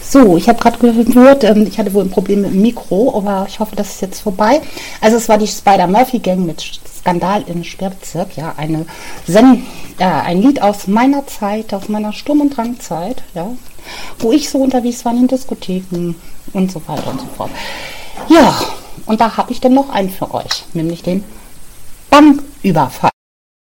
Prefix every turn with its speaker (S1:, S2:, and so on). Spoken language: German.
S1: So, ich habe gerade gehört, ich hatte wohl ein Problem mit dem Mikro, aber ich hoffe, das ist jetzt vorbei. Also es war die Spider-Murphy-Gang mit Skandal im Sperrbezirk, ja, ein Lied aus meiner Zeit, aus meiner Sturm- und Drangzeit, ja, wo ich so unterwegs war in Diskotheken und so weiter und so fort. Ja, und da habe ich dann noch einen für euch, nämlich den Banküberfall.